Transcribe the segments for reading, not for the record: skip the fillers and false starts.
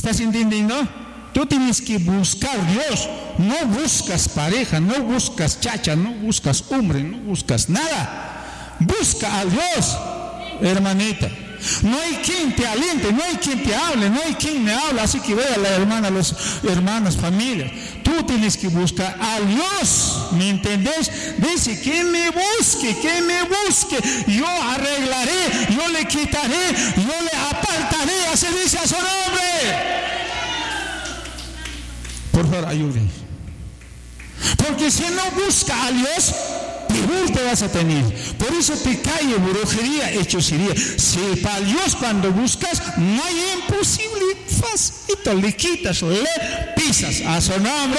estás entendiendo? Tú tienes que buscar a Dios. No buscas pareja, no buscas chacha, no buscas hombre, no buscas nada. Busca a Dios, hermanita. No hay quien te aliente, no hay quien te hable, no hay quien me hable. Así que vea la hermana, los hermanos, familia. Tú tienes que buscar a Dios, ¿me entendés? Dice que me busque, yo arreglaré, yo le quitaré, yo le apartaré. Así dice a su nombre. Por favor, ayúdenme. Porque si no busca a Dios, peor te vas a tener. Por eso te cae brujería, hechicería. Si para Dios cuando buscas, no hay imposible, facilito, le quitas, le pisas a su nombre.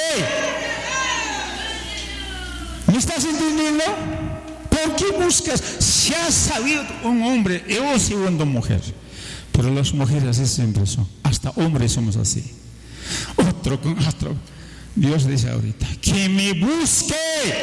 ¿Me estás entendiendo? ¿Por qué buscas? Si has sabido un hombre, yo segundo mujer. Pero las mujeres así siempre son. Hasta hombres somos así. Otro con otro. Dios dice ahorita, que me busque.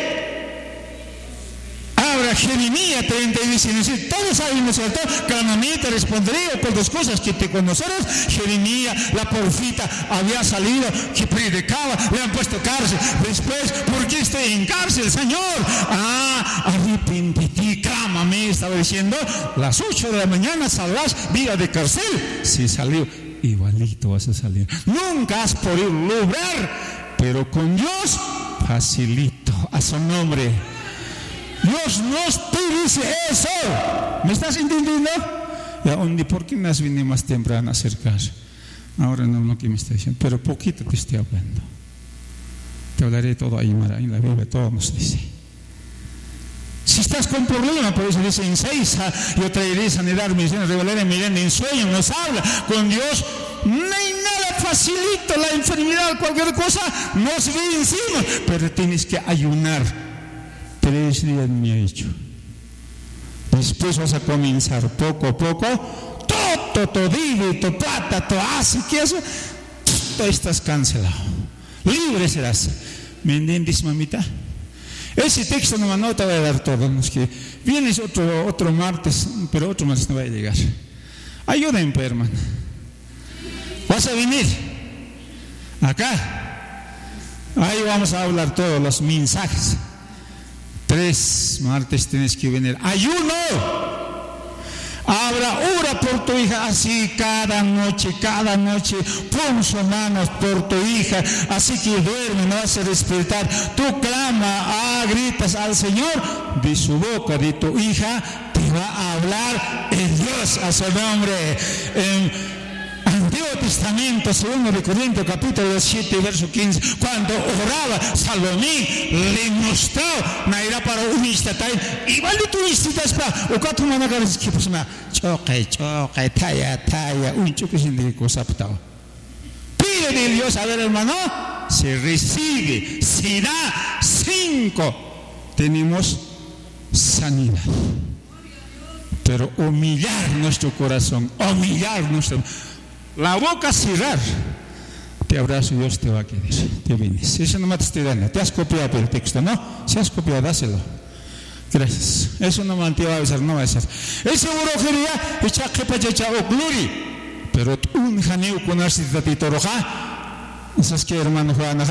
Ahora Jeremías 30 dice, todos saben, ¿no es cierto? Que la mamita respondería por dos cosas, que te conocerás. Jeremías, la profeta, había salido, que predicaba, le han puesto cárcel. Después, ¿por qué estoy en cárcel, Señor? Arrepentite, clámame, estaba diciendo, las 8 de la mañana saldrás vida de cárcel. Si salió, igualito vas a salir. Nunca has podido lograr, pero con Dios, facilito, a su nombre. Dios no te dice eso. ¿Me estás entendiendo? Ya, ¿por qué nos vine más temprano a acercar? Ahora no lo que me está diciendo, pero poquito te estoy hablando. Te hablaré todo ahí, Mara, en la Biblia todo nos dice. Si estás con problema, por eso dice en 6, yo traeré sanidad, bendiciones, revelaré milenio, en sueño nos habla. Con Dios no hay nada facilito, la enfermedad, cualquier cosa nos viene encima, pero tienes que ayunar. 3 días me ha hecho. Después vas a comenzar poco a poco. Todo vive, tu plata, tu hace, ¿qué hace? Todo estás cancelado. Libre serás. ¿Me entiendes, mamita? Ese texto no te voy a dar todo. No es que vienes otro martes, pero otro martes no va a llegar. Ayúdenme, hermano. ¿Vas a venir? Acá. Ahí vamos a hablar todos los mensajes. 3 martes tienes que venir. ¡Ayuno! Ahora ora por tu hija así cada noche. Pon sus manos por tu hija. Así que duerme, no vas a despertar. Tú clama, gritas al Señor. De su boca, de tu hija, te va a hablar el Dios a su nombre. Antiguo Testamento, 2 de Corintios, capítulo 7, verso 15, cuando oraba Salomón, le mostró, naira para un instante, igual de tu instante, o cuatro maneras que pues me choque, talla, un choque sin de cosa. Pide de Dios, a ver, hermano, se recibe, se da. 5, tenemos sanidad. Pero humillar nuestro corazón, la boca cerrar, te abrazo, Dios te va a querer, te vienes. Eso no me te estoy dando. Te has copiado el texto, ¿no? Si has copiado, dáselo. Gracias. Eso no me te va a avisar, no va a ser. Ese brujería, echa que pacha o gloria. Pero un janeo con arcitratito roja, ¿sabes qué, hermano Juan?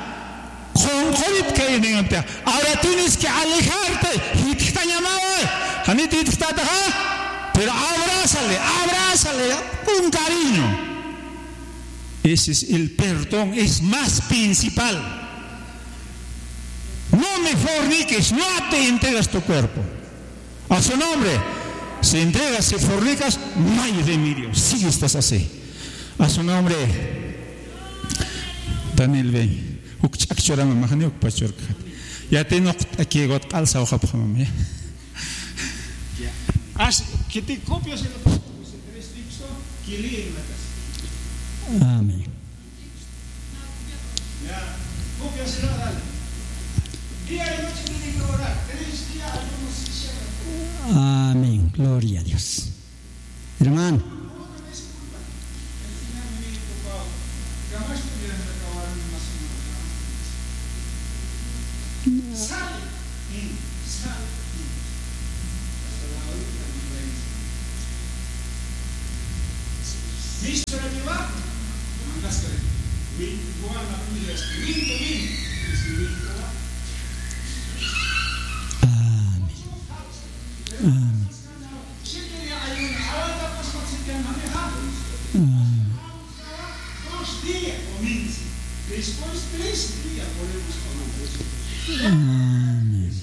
Ahora tienes que alejarte. Y te está llamando, pero abrázale con cariño. Ese es el perdón, es más principal. No me forniques, no te entregas tu cuerpo. A su nombre, si entregas, si fornicas, no hay remedio. Si estás así. A su nombre, Daniel Bey. Ya tengo aquí calza hoja para mí. Que te copias en el texto que lee en la casa. Amén. Ya, copias en la dale. Día y noche tienen que orar. 3 días algunos. Amén. Gloria a Dios. Hermano. ¿Listo para llevar? Después 3 días podemos tomar eso.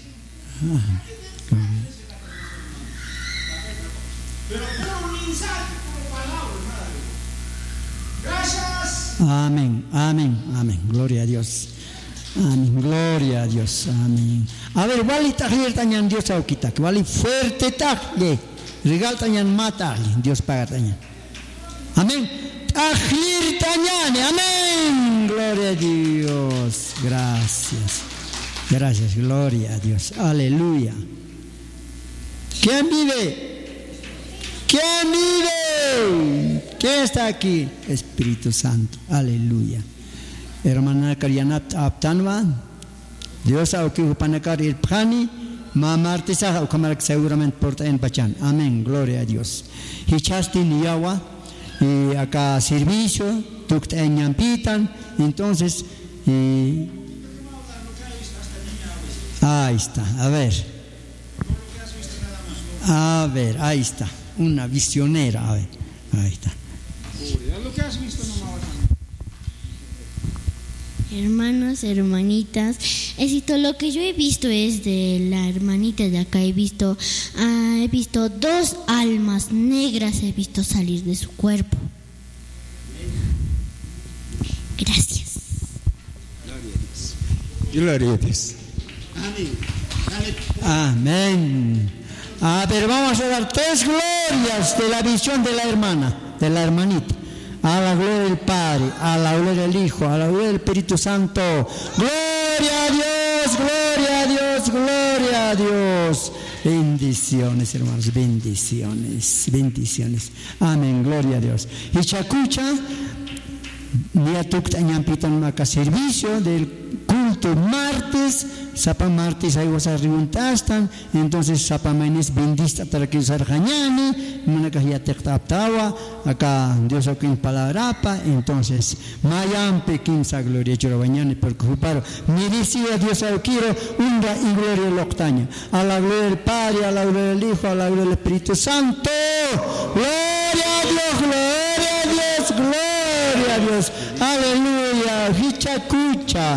Pero puro mensaje, puro palabra, nada de gracias. Amén, amén, amén. Gloria a Dios. Amén, gloria a Dios. Amén. A ver, wali tahlir tanyan Dios aukita, wali fuerte tahle. Regal tanyan mata, Dios paga tanyan. Amén. Tahlir tanyan, amén. Gloria a Dios. Gracias. Gracias, gloria a Dios. Aleluya. ¿Quién vive? ¿Quién vive? ¿Quién está aquí? Espíritu Santo. Aleluya. Hermana Karianat Aptanwa. Dios ha okido panakar el pani. Mamartisa o kamarak seguramente porta en Pachan. Amén. Gloria a Dios. Hichastin yawa. Y acá servicio. Tukta en Yampitan. Entonces. Ahí está. A ver, ahí está. Una visionera. A ver. Ahí está. Lo que has visto nomás. Hermanos, hermanitas, lo que yo he visto es de la hermanita de acá. He visto 2 almas negras, he visto salir de su cuerpo. Gracias. Gloria a Dios. Amén. A ver, vamos a dar 3 glorias de la visión de la hermana, de la hermanita. A la gloria del Padre, a la gloria del Hijo, a la gloria del Espíritu Santo. Gloria a Dios, gloria a Dios, gloria a Dios. Bendiciones, hermanos, bendiciones, bendiciones. Amén, gloria a Dios. Y chacucha, ni tukta ñampitan maca servicio del culto martes, sapa martes hay vas a reuntastan, entonces sapa manes bendista para que usar jañani, manacas ya te taptawa, acá Dios aquí en palabrapa, entonces mayan pequinsa gloria chorobañani por ocupar, merecida Dios quiero honra y gloria loctaña, a la gloria del Padre, a la gloria del Hijo, a la gloria del Espíritu Santo, gloria a Dios, gloria a Dios, gloria a Dios, aleluya, hichacucha,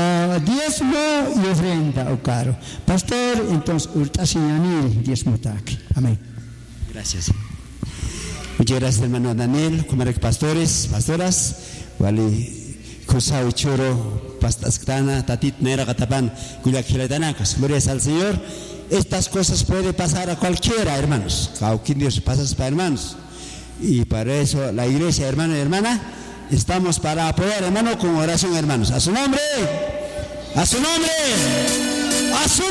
diezmo y ofrenda, o caro. Pastor, entonces, urtasinyanil, diezmo taque. Amén. Gracias. Muchas gracias, hermano Daniel, comarec pastores, pastoras, wali José Choro, pastasctana, tatit nera catapan, cuyaquiletanacas. Gloria al Señor. Estas cosas pueden pasar a cualquiera, hermanos. Cauquín Dios pasa para hermanos. Y para eso la iglesia, hermano y hermana, estamos para apoyar, hermano, con oración, hermanos. A su nombre, a su nombre, a su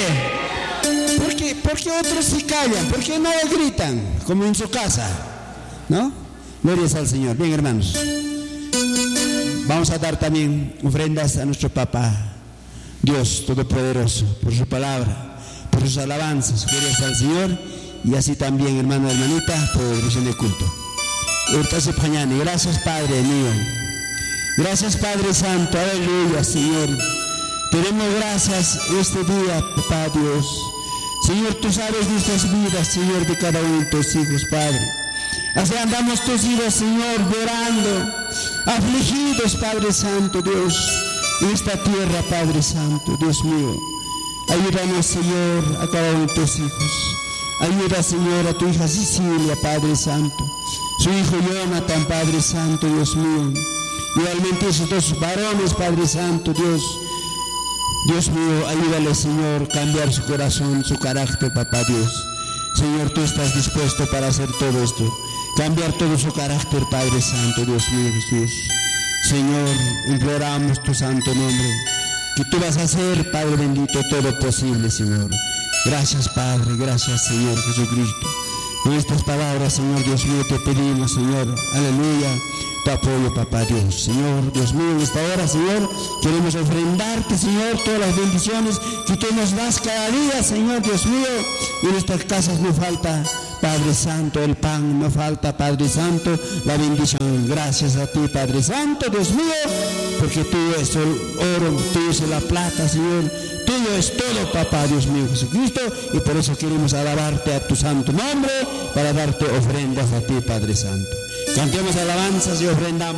nombre. ¿Por qué otros se callan? ¿Por qué no gritan como en su casa? ¿No? Gloria al Señor. Bien, hermanos. Vamos a dar también ofrendas a nuestro Papá, Dios Todopoderoso, por su palabra, por sus alabanzas. Gloria al Señor. Y así también, hermano y hermanita, por dirección de culto. Gracias, Padre mío. Gracias, Padre Santo. Aleluya, Señor. Te damos gracias este día, Papá Dios. Señor, tú sabes nuestras vidas, Señor, de cada uno de tus hijos, Padre. Así andamos tus hijos, Señor, llorando, afligidos, Padre Santo, Dios, en esta tierra, Padre Santo, Dios mío. Ayúdanos, Señor, a cada uno de tus hijos. Ayuda, Señor, a tu hija Cecilia, Padre Santo. Su hijo Jonathan, Padre Santo, Dios mío. Igualmente esos 2 varones, Padre Santo, Dios. Dios mío, ayúdale, Señor, cambiar su corazón, su carácter, Papá Dios. Señor, tú estás dispuesto para hacer todo esto. Cambiar todo su carácter, Padre Santo, Dios mío, Jesús. Señor, imploramos tu santo nombre. Que tú vas a hacer, Padre bendito, todo posible, Señor. Gracias, Padre, gracias, Señor Jesucristo. Con estas palabras, Señor Dios mío, te pedimos, Señor, aleluya, tu apoyo, Papá Dios. Señor Dios mío, en esta hora, Señor, queremos ofrendarte, Señor, todas las bendiciones que tú nos das cada día, Señor Dios mío. En estas casas no falta Padre Santo, el pan, no falta, Padre Santo, la bendición. Gracias a ti, Padre Santo, Dios mío, porque tú es el oro, tú es la plata, Señor. Tuyo es todo, papá, Dios mío, Jesucristo, y por eso queremos alabarte a tu santo nombre, para darte ofrendas a ti, Padre Santo. Cantemos alabanzas y ofrendamos.